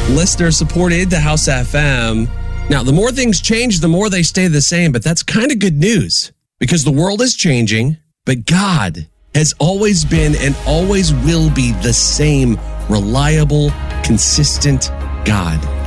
Listener supported the House FM. Now, the more things change, the more they stay the same, but that's kind of good news because the world is changing, but God has always been and always will be the same reliable, consistent God.